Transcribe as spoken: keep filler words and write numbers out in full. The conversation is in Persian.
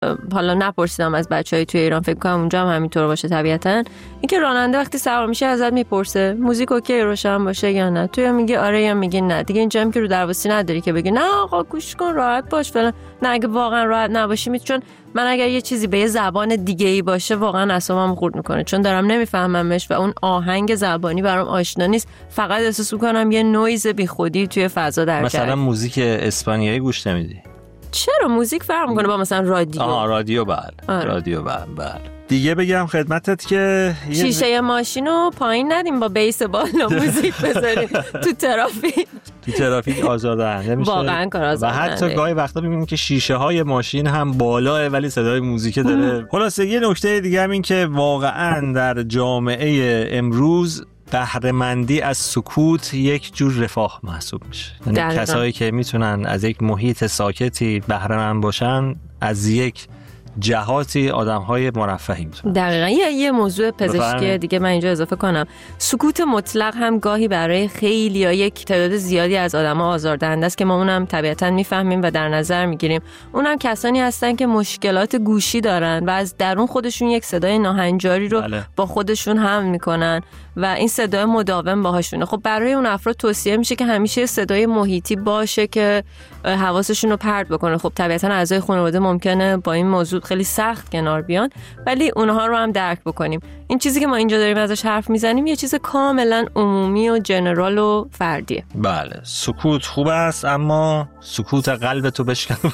حالا نپرسیدم از بچهای توی ایران، فکر کنم اونجا هم همینطور باشه طبیعتاً، اینکه راننده وقتی سوار میشه ازت میپرسه موزیک اوکی روشن باشه یا نه، تو یا میگی آره یا میگی نه. دیگه اینجا هم که رو درواسی نداری که بگی نه آقا گوش کن راحت باش فلان. نه اگه واقعا راحت نباشی می، چون من اگر یه چیزی به یه زبان دیگه ای باشه واقعا اعصابم خورد میکنه، چون دارم نمیفهممش و اون آهنگ زبانی برام آشنا نیست، فقط احساس میکنم یه نویز بیخودی توی فضا در جریان. مثلا موزیک اسپانیایی گوش نمیدی؟ چرا موزیک فرق میکنه با مثلا رادیو؟ آها رادیو بله. آره. رادیو بله بله. دیگه بگم خدمتت که شیشه ماشینو پایین ندیم با بیس بالا موزیک بذاریم تو ترافیک. تو ترافیک آزاردهنده میشه واقعا کار آزاردهنده. و حتی گاهی وقتا میبینیم که شیشه های ماشین هم بالاه ولی صدای موزیک داره. خلاصه یه نکته دیگه هم این که واقعا در جامعه امروز بهره‌مندی از سکوت یک جور رفاه محسوب میشه. یعنی کسایی که میتونن از یک محیط ساکتی بهره‌مند باشن از یک جهاتی آدم‌های مرفهی میتونن. دقیقاً. یه یه موضوع پزشکی دیگه من اینجا اضافه کنم، سکوت مطلق هم گاهی برای خیلی یا یک تعداد زیادی از آدم‌ها آزاردهنده است که ما اونم طبیعتاً میفهمیم و در نظر میگیریم. اونم کسانی هستن که مشکلات گوشی دارن و از درون خودشون یک صدای ناهنجاری رو بله. با خودشون حمل میکنن و این صدای مداوم باهاشونه. خب برای اون افراد توصیه میشه که همیشه صدای محیطی باشه که حواسشون رو پرت بکنه. خب طبیعتاً اعضای خانواده ممکنه با این موضوع خیلی سخت کنار بیان، ولی اونها رو هم درک بکنیم. این چیزی که ما اینجا داریم ازش حرف میزنیم یه چیز کاملا عمومی و جنرال و فردیه. بله سکوت خوب است، اما سکوت قلب تو بشکن